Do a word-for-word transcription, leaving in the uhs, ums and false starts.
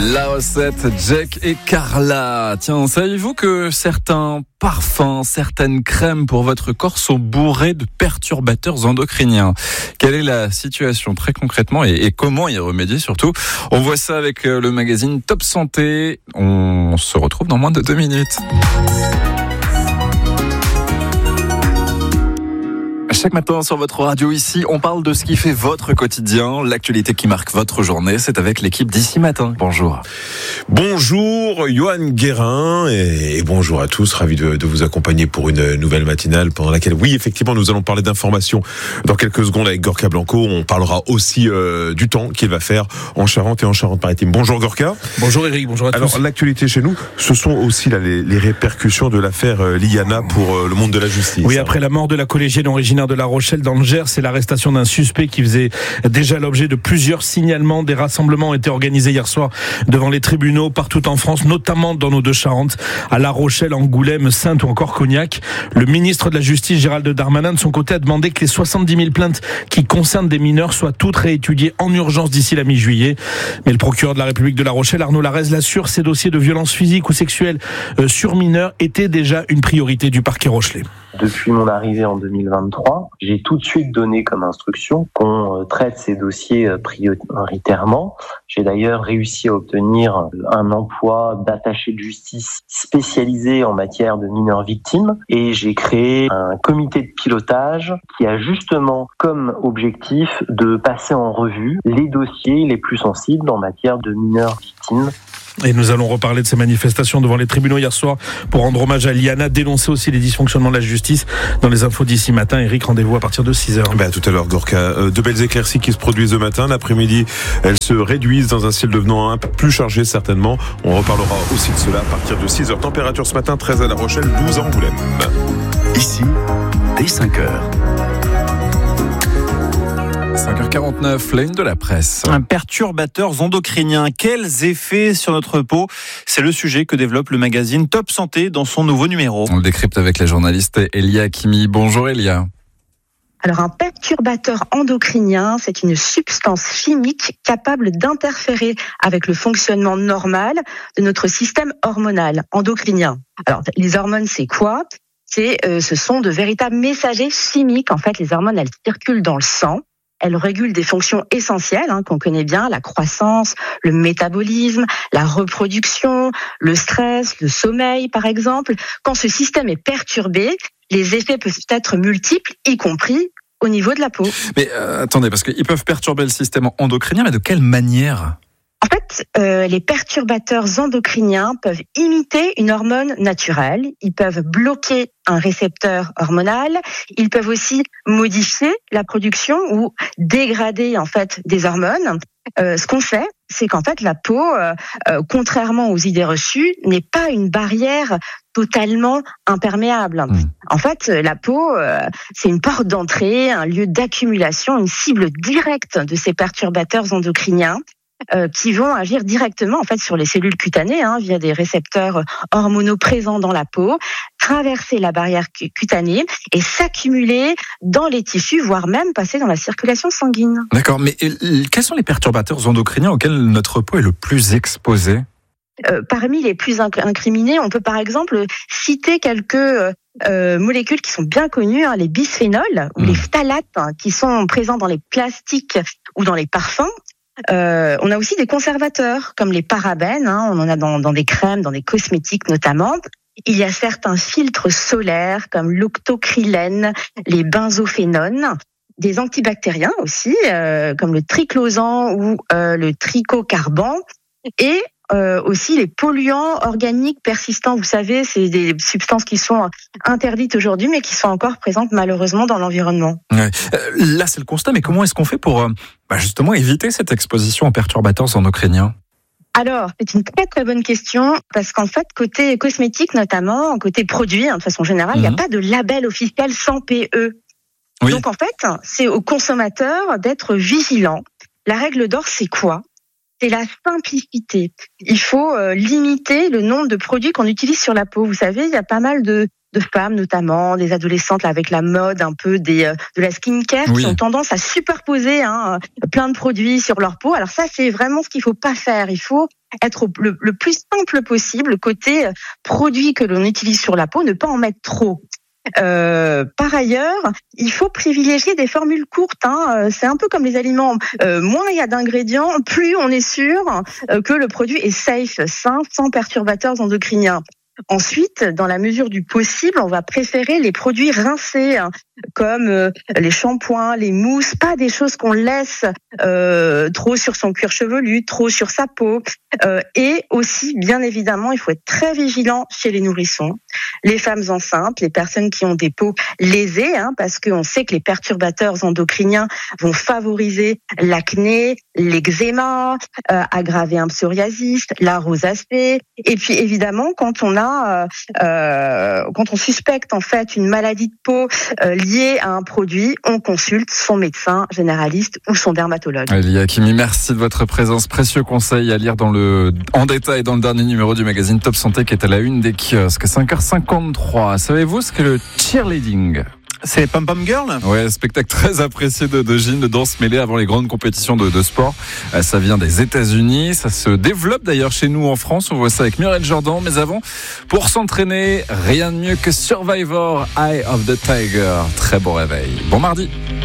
La recette, Jack et Carla. Tiens, savez-vous que certains parfums, certaines crèmes pour votre corps sont bourrés de perturbateurs endocriniens? Quelle est la situation très concrètement et, et comment y remédier surtout? On voit ça avec le magazine Top Santé. On se retrouve dans moins de deux minutes. Chaque matin sur votre radio ici, on parle de ce qui fait votre quotidien, l'actualité qui marque votre journée. C'est avec l'équipe d'Ici Matin. Bonjour. Bonjour, Johan Guérin et, et bonjour à tous. Ravi de, de vous accompagner pour une nouvelle matinale pendant laquelle, oui, effectivement, nous allons parler d'informations dans quelques secondes avec Gorka Blanco. On parlera aussi euh, du temps qu'il va faire en Charente et en Charente-Maritime. Bonjour Gorka. Bonjour Eric, bonjour à tous. Alors, l'actualité chez nous, ce sont aussi là, les, les répercussions de l'affaire euh, Liana pour euh, le monde de la justice. Oui, après la mort de la collégienne originaire de La Rochelle dans le Gers, c'est l'arrestation d'un suspect qui faisait déjà l'objet de plusieurs signalements. Des rassemblements ont été organisés hier soir devant les tribunaux partout en France, notamment dans nos deux Charentes, à La Rochelle, Angoulême, Saintes ou encore Cognac. Le ministre de la Justice, Gérald Darmanin, de son côté, a demandé que les soixante-dix mille plaintes qui concernent des mineurs soient toutes réétudiées en urgence d'ici la mi-juillet. Mais le procureur de la République de La Rochelle, Arnaud Larez, l'assure, ces dossiers de violences physiques ou sexuelles sur mineurs étaient déjà une priorité du parquet rochelais. Depuis mon arrivée en deux mille vingt-trois, j'ai tout de suite donné comme instruction qu'on traite ces dossiers prioritairement. J'ai d'ailleurs réussi à obtenir un emploi d'attaché de justice spécialisé en matière de mineurs victimes et j'ai créé un comité de pilotage qui a justement comme objectif de passer en revue les dossiers les plus sensibles en matière de mineurs victimes. Et nous allons reparler de ces manifestations devant les tribunaux hier soir pour rendre hommage à Liana, dénoncer aussi les dysfonctionnements de la justice dans les infos d'Ici Matin. Eric, rendez-vous à partir de six heures. Ben, tout à l'heure, Gorka. De belles éclaircies qui se produisent le matin. L'après-midi, elles se réduisent dans un ciel devenant un peu plus chargé certainement. On reparlera aussi de cela à partir de six heures. Température ce matin, treize à La Rochelle, douze à Angoulême. Ici, dès cinq heures. cinq heures quarante-neuf, la une de la presse. Un perturbateur endocrinien. Quels effets sur notre peau? C'est le sujet que développe le magazine Top Santé dans son nouveau numéro. On le décrypte avec la journaliste Elia Hakimi. Bonjour Elia. Alors un perturbateur endocrinien, c'est une substance chimique capable d'interférer avec le fonctionnement normal de notre système hormonal endocrinien. Alors les hormones, c'est quoi? C'est, euh, ce sont de véritables messagers chimiques. En fait, les hormones, elles circulent dans le sang. Elles régulent des fonctions essentielles hein, qu'on connaît bien, la croissance, le métabolisme, la reproduction, le stress, le sommeil par exemple. Quand ce système est perturbé, les effets peuvent être multiples, y compris au niveau de la peau. Mais euh, attendez, parce qu'ils peuvent perturber le système endocrinien, mais de quelle manière ? En fait, euh, les perturbateurs endocriniens peuvent imiter une hormone naturelle. Ils peuvent bloquer un récepteur hormonal. Ils peuvent aussi modifier la production ou dégrader en fait des hormones. Euh, ce qu'on fait, c'est qu'en fait la peau, euh, euh, contrairement aux idées reçues, n'est pas une barrière totalement imperméable. Mmh. En fait, la peau, euh, c'est une porte d'entrée, un lieu d'accumulation, une cible directe de ces perturbateurs endocriniens. Euh, qui vont agir directement en fait sur les cellules cutanées hein, via des récepteurs hormonaux présents dans la peau, traverser la barrière cutanée et s'accumuler dans les tissus, voire même passer dans la circulation sanguine. D'accord, mais quels sont les perturbateurs endocriniens auxquels notre peau est le plus exposée ? Euh, parmi les plus incriminés, on peut par exemple citer quelques euh, molécules qui sont bien connues, hein, les bisphénols ou mmh. les phtalates hein, qui sont présents dans les plastiques ou dans les parfums. Euh, on a aussi des conservateurs comme les parabènes, hein, on en a dans, dans des crèmes, dans des cosmétiques notamment. Il y a certains filtres solaires comme l'octocrylène, les benzophénones, des antibactériens aussi euh, comme le triclosan ou euh, le trichocarban et Euh, aussi les polluants organiques persistants. Vous savez, c'est des substances qui sont interdites aujourd'hui, mais qui sont encore présentes malheureusement dans l'environnement. Ouais. Euh, là, c'est le constat, mais comment est-ce qu'on fait pour euh, bah justement éviter cette exposition aux perturbateurs endocriniens ? Alors, c'est une très très bonne question, parce qu'en fait, côté cosmétique notamment, côté produit, hein, de façon générale, il mmh. n'y a pas de label officiel sans P E. Oui. Donc en fait, c'est aux consommateurs d'être vigilants. La règle d'or, c'est quoi ? C'est la simplicité. Il faut euh, limiter le nombre de produits qu'on utilise sur la peau. Vous savez, il y a pas mal de de femmes notamment, des adolescentes là, avec la mode un peu des euh, de la skincare oui. qui ont tendance à superposer hein, plein de produits sur leur peau. Alors ça, c'est vraiment ce qu'il faut pas faire. Il faut être le, le plus simple possible côté euh, produits que l'on utilise sur la peau, ne pas en mettre trop. Euh, par ailleurs, il faut privilégier des formules courtes. Hein. C'est un peu comme les aliments. Euh, moins il y a d'ingrédients, plus on est sûr euh, que le produit est safe, sain, sans perturbateurs endocriniens. Ensuite, dans la mesure du possible, on va préférer les produits rincés, hein, comme euh, les shampoings, les mousses, pas des choses qu'on laisse euh, trop sur son cuir chevelu, trop sur sa peau. Euh, et aussi, bien évidemment, il faut être très vigilant chez les nourrissons, les femmes enceintes, les personnes qui ont des peaux lésées, hein, parce qu'on sait que les perturbateurs endocriniens vont favoriser l'acné, l'eczéma, euh, aggraver un psoriasis, la rosacée. Et puis évidemment, quand on a Euh, euh, quand on suspecte en fait une maladie de peau euh, liée à un produit, on consulte son médecin généraliste ou son dermatologue. Elie Hakimi, merci de votre présence. Précieux conseil à lire dans le, en détail dans le dernier numéro du magazine Top Santé qui est à la une des kiosques. cinq heures cinquante-trois. Savez-vous ce qu'est le cheerleading ? C'est Pom Pom Girl ? Ouais, spectacle très apprécié de, de gym, de danse mêlée avant les grandes compétitions de, de sport. Euh, ça vient des États-Unis, ça se développe d'ailleurs chez nous en France. On voit ça avec Muriel Jordan. Mais avant, pour s'entraîner, rien de mieux que Survivor, Eye of the Tiger. Très bon réveil. Bon mardi.